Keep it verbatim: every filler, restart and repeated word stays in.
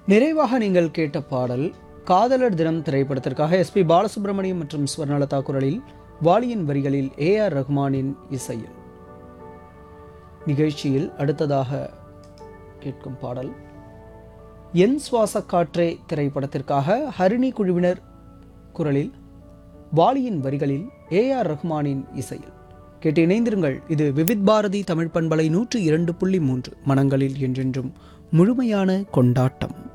நிறைவாக நீங்கள் கேட்ட பாடல் காதலர் தினம் திரைப்படத்திற்காக எஸ் பி பாலசுப்ரமணியம் மற்றும் ஸ்வர்ணலதா குரலில், வாலியின் வரிகளில் ஏ ஆர் ரஹ்மானின் இசையில். நிகழ்ச்சியில் அடுத்ததாக கேட்கும் பாடல் என் சுவாச காற்றே திரைப்படத்திற்காக ஹரிணி குழுவினர் குரலில், வாலியின் வரிகளில் ஏ ஆர் ரஹ்மானின் இசையில். கேட்டு இணைந்திருங்கள். இது விவித் பாரதி தமிழ் பண்பலை நூற்று இரண்டு புள்ளி மூன்று. மனங்களில் என்றென்றும் முழுமையான கொண்டாட்டம்.